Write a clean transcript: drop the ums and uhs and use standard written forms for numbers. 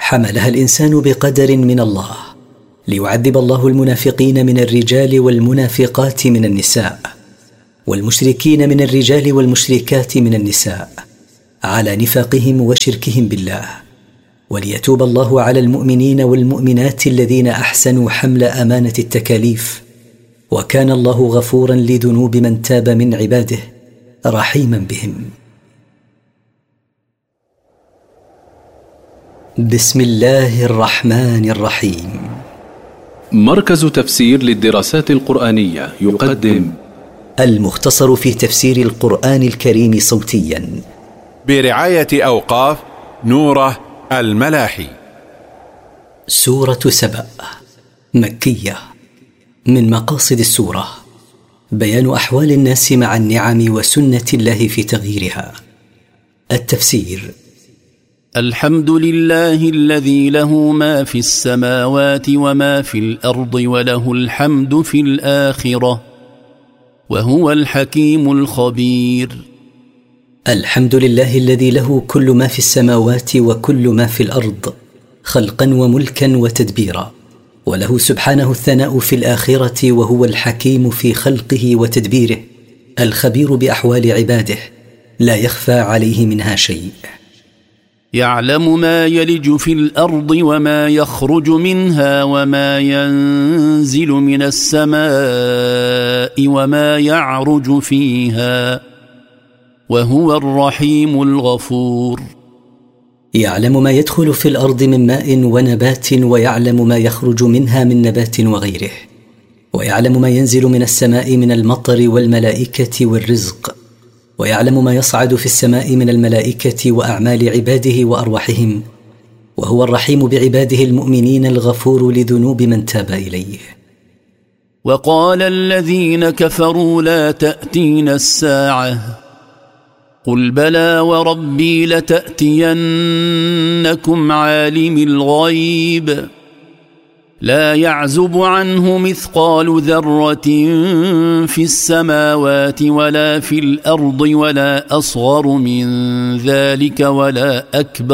حملها الإنسان بقدر من الله ليعذب الله المنافقين من الرجال والمنافقات من النساء، والمشركين من الرجال والمشركات من النساء على نفاقهم وشركهم بالله، وليتوب الله على المؤمنين والمؤمنات الذين أحسنوا حمل أمانة التكاليف، وكان الله غفورا لذنوب من تاب من عباده رحيما بهم. بسم الله الرحمن الرحيم. مركز تفسير للدراسات القرآنية يقدم المختصر في تفسير القرآن الكريم صوتيا برعاية أوقاف نوره الملاحي. سورة سبأ مكية. من مقاصد السورة بيان أحوال الناس مع النعم وسنة الله في تغييرها. التفسير: الحمد لله الذي له ما في السماوات وما في الأرض وله الحمد في الآخرة وهو الحكيم الخبير. الحمد لله الذي له كل ما في السماوات وكل ما في الأرض خلقا وملكا وتدبيرا، وله سبحانه الثناء في الآخرة، وهو الحكيم في خلقه وتدبيره الخبير بأحوال عباده لا يخفى عليه منها شيء. يعلم ما يلج في الأرض وما يخرج منها وما ينزل من السماء وما يعرج فيها وهو الرحيم الغفور. يعلم ما يدخل في الأرض من ماء ونبات، ويعلم ما يخرج منها من نبات وغيره، ويعلم ما ينزل من السماء من المطر والملائكة والرزق، ويعلم ما يصعد في السماء من الملائكة وأعمال عباده وأرواحهم، وهو الرحيم بعباده المؤمنين الغفور لذنوب من تاب إليه. وقال الذين كفروا لا تأتين الساعة قل بلى وربي لتأتينكم عالم الغيب لا يعزب عنه مثقال ذرة في السماوات ولا في الأرض ولا أصغر من ذلك ولا أكبر